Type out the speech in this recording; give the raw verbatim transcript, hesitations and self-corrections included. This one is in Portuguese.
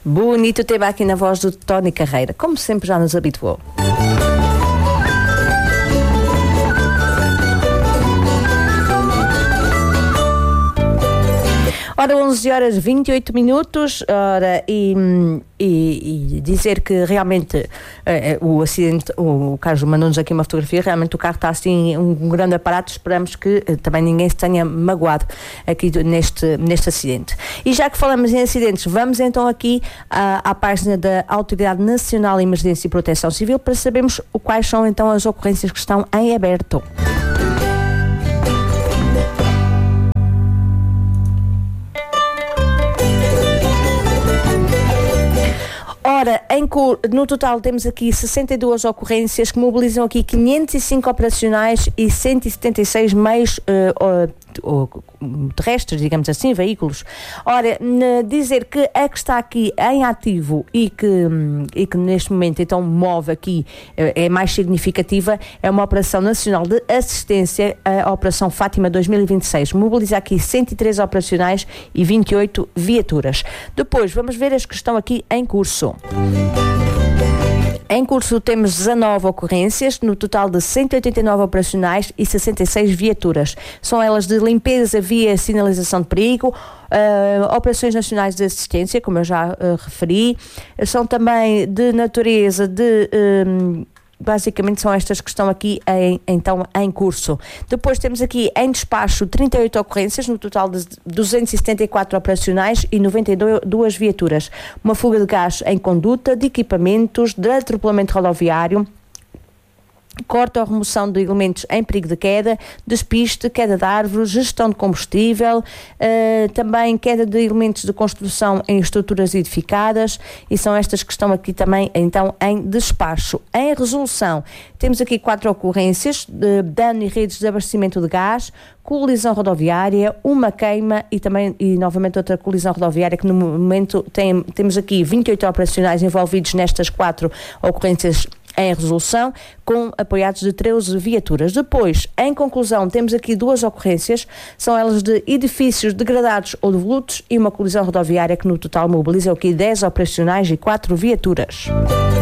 Bonito tema aqui na voz do Tony Carreira, como sempre já nos habituou. Ora, onze horas e vinte e oito minutos, ora, e, e, e dizer que realmente eh, o acidente, o Carlos mandou-nos aqui uma fotografia, realmente o carro está assim, um, um grande aparato, esperamos que eh, também ninguém se tenha magoado aqui neste, neste acidente. E já que falamos em acidentes, vamos então aqui à, à página da Autoridade Nacional de Emergência e Proteção Civil para sabermos quais são então as ocorrências que estão em aberto. Ora, em, no total temos aqui sessenta e duas ocorrências que mobilizam aqui quinhentos e cinco operacionais e cento e setenta e seis meios uh, uh, uh, terrestres, digamos assim, veículos. Ora, dizer que a que está aqui em ativo e que, e que neste momento então move aqui, é mais significativa, é uma Operação Nacional de Assistência, a Operação Fátima dois mil e vinte e seis. Mobiliza aqui cento e três operacionais e vinte e oito viaturas. Depois, vamos ver as que estão aqui em curso. Em curso temos dezanove ocorrências, no total de cento e oitenta e nove operacionais e sessenta e seis viaturas. São elas de limpeza via sinalização de perigo, uh, operações nacionais de assistência, como eu já uh, referi, são também de natureza de... Um, basicamente são estas que estão aqui em, então em curso. Depois temos aqui em despacho trinta e oito ocorrências, no total de duzentos e setenta e quatro operacionais e noventa e duas viaturas. Uma fuga de gás em conduta, de equipamentos, de atropelamento rodoviário, corte ou remoção de elementos em perigo de queda, despiste, queda de árvores, gestão de combustível, uh, também queda de elementos de construção em estruturas edificadas, e são estas que estão aqui também então em despacho. Em resolução temos aqui quatro ocorrências de dano e redes de abastecimento de gás, colisão rodoviária, uma queima e também e novamente outra colisão rodoviária, que no momento tem, temos aqui vinte e oito operacionais envolvidos nestas quatro ocorrências em resolução, com apoiados de treze viaturas. Depois, em conclusão, temos aqui duas ocorrências, são elas de edifícios degradados ou devolutos e uma colisão rodoviária que no total mobiliza aqui dez operacionais e quatro viaturas.